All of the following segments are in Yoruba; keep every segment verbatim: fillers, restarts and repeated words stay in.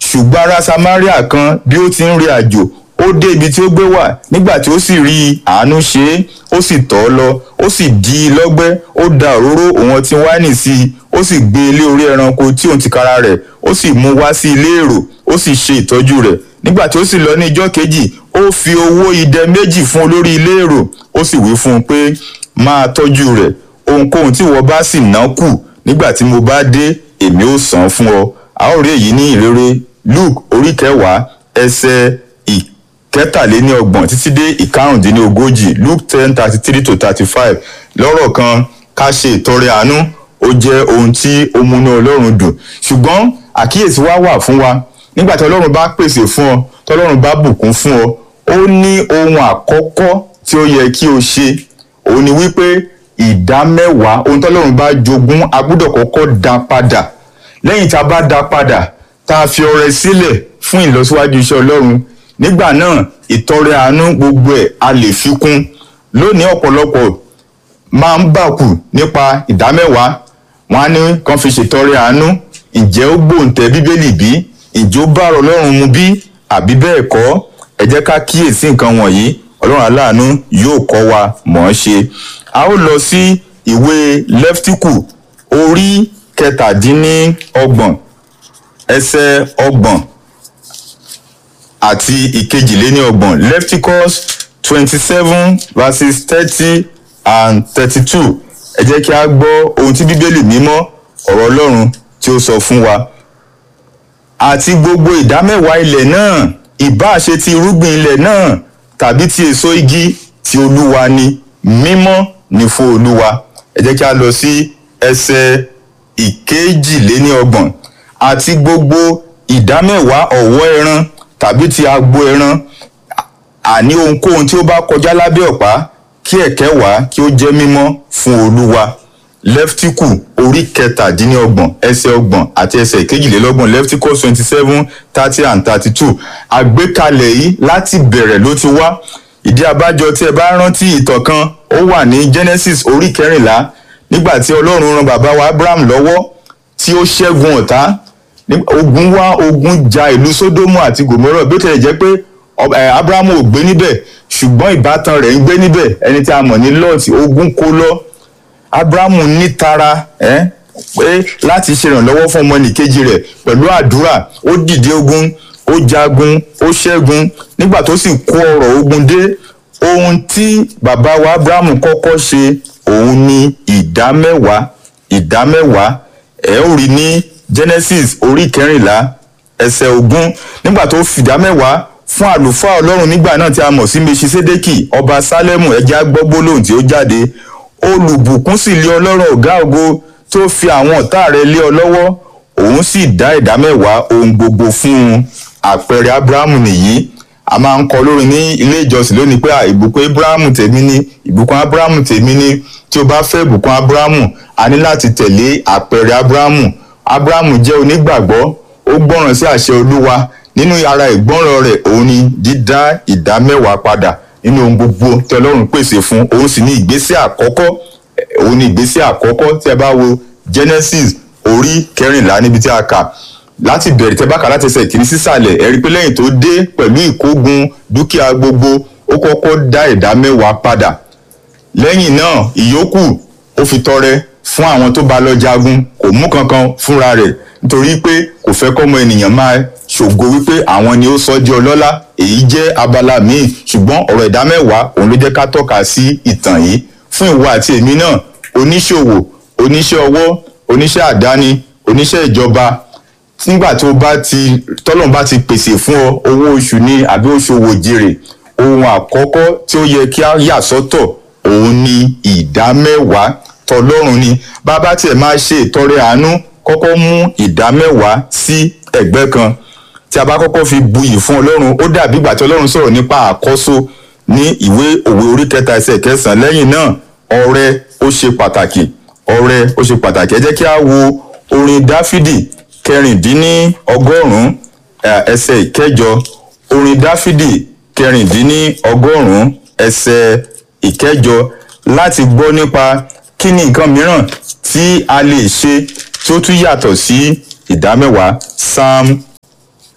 ṣùgbọ́n ará Samaria kan bí ó ti ń rìn àjò ó dé ibi tí ó gbé wà, nígbà tí ó sì rí àánú ṣe é, ó sì tọ̀ ọ́ lọ, ó sì dí i lọ́gbẹ́, ó da òróró òun ọtí wáìnì sí i, ó sì gbé e lé orí ẹranko tí òun tìkára rẹ̀, ó sì mú wá sí ilé èrò, ó sì ṣe ìtọ́jú rẹ̀. Nígbà tí ó sì lọ ní ijọ́ kejì, ó fi owó idẹ méjì fún olórí ilé èrò, ó sì wí fún un pé máa tọ́jú rẹ̀, ohunkóhun tí ìwọ bá sì ná kù nígbà tí mo bá dé, èmi ó san fún ọ. A ó rí èyí ní ìrere Luke orí kẹwàá ẹsẹ̀ ìkẹtàléníọgbọ̀n títí dé ìkarùndínlógójì, Luke ten thirty three to thirty five. Lọ́rọ̀ kan, ká ṣe ìtọrẹ àánú ó jẹ́ ohun tí ó múnú Ọlọ́run dùn. Ṣùgbọ́n àkíyèsí wa wà fún wa, nígbà tí Ọlọ́run bá pèsè fún ọ, tí Ọlọ́run bá bùkún fún ọ, ó ní ohun àkọ́kọ́ tí ó yẹ kí o ṣe. Òun ni wípé ìdá mẹ́wàá ohun tí Ọlọ́run bá jogún a gbọ́dọ̀ kọ́kọ́ dá padà. Lẹ́yìn tí a bá dá padà, tá a fi ọrẹ sílẹ̀ fún ìlọsíwájú iṣẹ́ Ọlọ́run, nígbà náà ìtọrẹ àánú gbogbo ẹ̀ a lè fi kún. Lónìí ọ̀pọ̀lọpọ̀ máa ń bàkù nípa ìdá mẹ́wàá, wọ́n á ní kàn fi ṣètọrẹ àánú. Ǹjẹ́ ó gbòǹtẹ̀ Bíbélì bí? Ǹjẹ́ ó bá ọ̀rọ̀ Ọlọ́run mu bí? Àbí bẹ́ẹ̀ kọ́? Ẹ jẹ́ ká kíyèsí nǹkan wọ̀nyí. Ọlọ́run aláàánú yóò kọ́ wa mọ̀ ọ́n ṣe. A ó lọ sí ìwé Lẹ́fítíkù orí kẹtàdínníọgbọ̀n ẹsẹ̀ ọgbọ̀n àti ìkejìléníọgbọ̀n. Leviticus twenty seven verses thirty and thirty two. Ẹ jẹ́ kí a gbọ́ ohun tí Bíbélì mímọ́ ọ̀rọ̀ Ọlọ́run tí ó sọ fún wa. Àti gbogbo ìdámẹ́wàá ilẹ̀ náà, ìbáà ṣe ti irúgbìn ilẹ̀ náà tàbí ti èso igi, ti Olúwa ni, mímọ́ ni fún Olúwa. Ẹ jẹ́ kí a lọ sí ẹsẹ̀ ìkejìléníọgbọ̀n. Àti gbogbo ìdámẹ́wàá ọ̀wọ́ ẹran tàbí ti agbo ẹran, àní ohunkóhun tí ó bá kọjá lábẹ́ ọ̀pá, kí ẹ̀kẹ́ wá kí ó jẹ́ mímọ́ fún Olúwa. Lẹ́fítíkù orí kẹtàdínníọgbọ̀n ẹsẹ̀ ọgbọ̀n àti ẹsẹ̀ ìkejìlélọ́gbọ̀n. Leviticus twenty seven thirty and thirty two. Àgbékalẹ̀ yìí láti bẹ̀rẹ̀ ló ti wá. Ìdí abájọ tí ẹ bá rántí ìtàn kan, ó wà ní Genesis orí kẹrìnlá, nígbà tí Ọlọ́run ran bàbá wa Abraham lọ́wọ́ tí ó ṣẹ́gun ọ̀tá. Ogun wá ogun ja ìlú Sódómù àti Gòmórà, bí ó tilẹ̀ jẹ́ pé Abraham ò gbé níbẹ̀, ṣùgbọ́n ìbátan rẹ̀ ń gbé níbẹ̀, ẹni tí a mọ̀ ní Lọ́ọ̀tì. Ogun kó lọ. Abrahamu nítara eh, pé láti ṣèrànlọ́wọ́ fún ọmọnìkejì rẹ̀ pẹ̀lú àdúrà. Ó dìde ogun, ó jagun, ó ṣẹ́gun. Nígbà tó sì kó ọ̀rọ̀ ogun dé, ohun tí bàbá wa Abrahamu kọ́kọ́ ṣe òun ni ìdámẹ́wàá. Ìdámẹ́wàá ẹ̀ ó rí ní Genesis orí kẹrìnlá ẹsẹ̀ ogún. Nígbà tó fi ìdámẹ́wàá fún àlùfáà Ọlọ́run nígbà náà tí a mọ̀ sí Meṣiṣédékì ọba Sálẹ́mù, ẹ jẹ́ á gbọ́ gbólóhùn tí ó jáde. Olùbùkún sì lé Ọlọ́run ọ̀gá ògo tó fi àwọn ọ̀tá rẹ̀ lé ọ lọ́wọ́, òun sì dá ìdámẹ́wàá ohun gbogbo fún un. Àpẹẹrẹ Abrahamu nìyí. A máa ń kọ lórin ní ilé ìjọsìn lónìí pé ìbùkún Abrahamu tèmi ni, ìbùkún Abrahamu tèmi ni. Tí o bá fẹ́ ìbùkún Abrahamu, a ní láti tẹ̀lé àpẹẹrẹ Abrahamu. Abrahamu jẹ́ onígbàgbọ́, ó gbọ́ràn sí àṣẹ Olúwa. Nínú ara ìgbọ́ràn rẹ̀ òun ni dídá ìdámẹ́wàá padà nínú ohun gbogbo tí Ọlọ́run pèsè fún. Òun sì ní ìgbésẹ̀ àkọ́kọ́, òun ní ìgbésẹ̀ àkọ́kọ́ tí ẹ bá wo Genesis orí kẹrìnlá níbi tí a kà láti bẹ̀rẹ̀ tẹ́ bá kà láti ẹsẹ̀ ìkíní sísàlẹ̀. Ẹ rí pé lẹ́yìn tó dé pẹ̀lú ìkógun dúkìá gbogbo, ó kọ́kọ́ dá ìdámẹ́wàá padà. Lẹ́yìn náà ìyókù ó fi tọrẹ fún àwọn tó bá lọ jagun, kò mú kankan fúnra rẹ̀ nítorí pé kò fẹ́ kọ́mọ ènìyàn máa ṣògo wípé àwọn ni ó sọ di ọlọ́lá. Èyí jẹ́ abala míì, ṣùgbọ́n ọ̀rọ̀ ìdámẹ́wàá òun ló jẹ́ ká tọ́ka sí ìtàn yìí. Fún ìwọ àti èmi náà, oníṣòwò, oníṣẹ́ ọwọ́, oníṣẹ́ àdáni, oníṣẹ́ ìjọba, nígbà tó bá ti tọ́lọ́run bá ti pèsè fún ọ owó oṣù ni àbí oṣù òwò jèrè, ohun àkọ́kọ́ tí ó yẹ kí a yà sọ́tọ̀ òun ni ìdámẹ́wàá tọlọ́run ni. Bàbá tiẹ̀ máa ṣe ìtọrẹ àánú, kọ́kọ́ mú ìdámẹ́wàá sí ẹ̀gbẹ́ kan. Tí a bá kọ́kọ́ fi buyì fún Ọlọ́run, ó dàbí ìgbà tí Ọlọ́run sọ̀rọ̀ nípa àkọ́so ní ìwé òwe orí kẹta ẹsẹ̀ kẹsàn-án. Lẹ́yìn náà ọrẹ ó ṣe pàtàkì, ọrẹ ó ṣe pàtàkì. Ẹ jẹ́ kí a wo orin Dáfídì kẹrìndínlọ́gọ́rùn-ún ẹsẹ̀ ìkẹjọ. Orin Dáfídì kẹrìndínlọ́gọ́rùn-ún ẹsẹ̀ ìkẹjọ, láti gbọ́ nípa kí ni nǹkan mìíràn tí a lè ṣe tí ó tún yàtọ̀ sí ìdámẹ́wàá. Psalm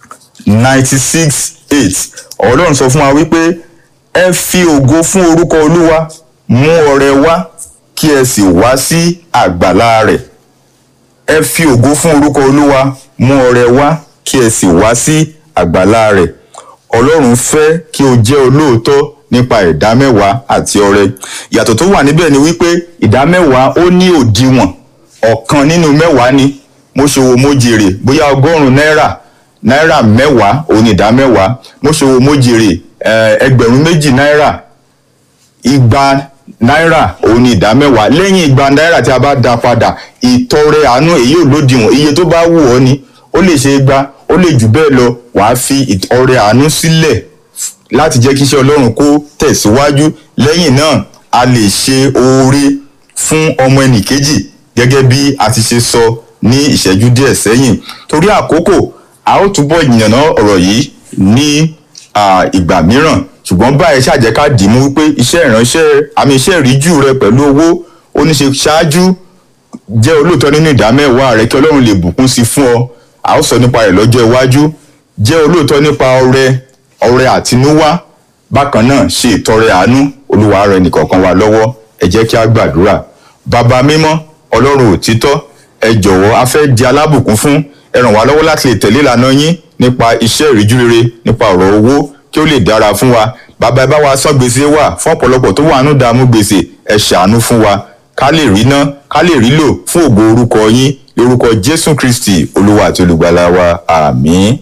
ninety six eight ọlọ́run sọ fún wa wípé ẹ fi ògo fún orúkọ olúwa mú ọrẹ wá kí ẹ sì wá sí àgbàlá rẹ̀. ẹ fi ògo fún orúkọ olúwa mú ọrẹ wá kí ẹ sì wá sí àgbàlá rẹ̀. ọlọ́run fẹ́ kí o jẹ́ olóòótọ́ nípa ìdámẹ́wàá àti ọrẹ. ìyàtọ̀ tó wà níbẹ̀ ni wípé ìdámẹ́wàá ó ní òdiwọ̀n, ọ̀kan nínú mẹ́wàá ni. mo ṣòwò mo jèrè bóyá ọgọ́rùn-ún náírà náírà mẹ́wàá òun ìdámẹ́wàá. mo ṣòwò mo jèrè ẹgbẹ̀rún méjì náírà igba náírà òun ni ìdámẹ́wàá. lẹ́yìn igba náírà tí a bá dá padà, ìtọrẹ àánú èyí ò lódiwọ̀n, iye tó bá wù ọ́ ni. ó lè ṣe igba, ó lè jù bẹ́ẹ̀ lọ. wàá fi ìtọrẹ àánú sílẹ̀ láti jẹ́ kí iṣẹ́ ọlọ́run kó tẹ̀síwájú. lẹ́yìn náà a lè ṣe oore fún ọmọ ẹnìkejì gẹ́gẹ́ bí a ti ṣe sọ ní ìṣẹ́jú díẹ̀ sẹ́yìn. torí àkókò a ó túbọ̀ yànnà ọ̀rọ̀ yìí ní ìgbà mìíràn, ṣùgbọ́n báyìí ṣàjẹ́ká dìímú wípé iṣẹ́ ìránṣẹ́ àmì iṣẹ́ ìríjú rẹ pẹ̀lú owó ó ní ṣe ṣáájú jẹ́ olóòótọ́ nínú ìdámẹ́wàá rẹ kí ọlọ́run lè bùkún sí fún ọ. a ó sọ nípa rẹ̀ lọ́jọ́ iwájú. jẹ́ olóòótọ́ nípa ọrẹ ọrẹ àtinúwá. bákan náà ṣe ìtọrẹ àánú. olúwa rẹ nìkọ̀ọ̀kan wa lọ́wọ́. ẹ jẹ́ kí a gbàdúrà. bàbá mímọ́, ọlọ́run òtítọ́, ẹ jọ̀wọ́ a fẹ́ di alábùkún fún. ẹ ràn wá lọ́wọ́ láti lè tẹ̀lé ìlànà yín nípa iṣẹ́ ìríjú rere, nípa ọ̀rọ̀ owó kí ó lè dára fún wa. bàbá ẹ bá wa sọ gbèsè wà fún ọ̀pọ̀lọpọ̀ tó wà nínú ìdààmú gbèsè. ẹ ṣàánú fún wa ká lè rí ná ká lè rí lò fún ògo orúkọ yín lórúkọ Jésù Kristi olúwa àti olùgbàlà wa, àmín.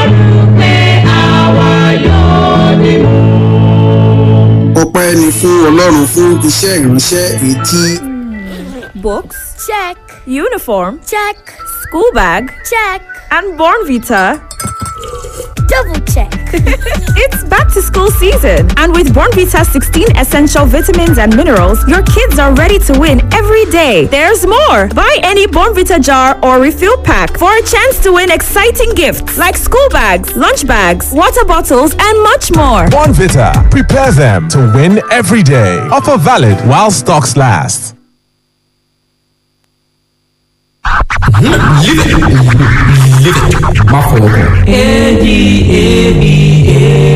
ọpẹ́ ni fún ọlọ́run fún iṣẹ́ ìránṣẹ́ èyí tí. Books? Check. Uniform? Check. School bag? Check. And Bornvita? Double check. It's back to school season, and with Bornvita sixteen essential vitamins and minerals, your kids are ready to win every day. There's more. Buy any Bornvita jar or refill pack for a chance to win exciting gifts like school bags, lunch bags, water bottles, and much more. Bornvita. Prepare them to win every day. Offer valid while stocks last. Live it. Live it. My father. A D A B A.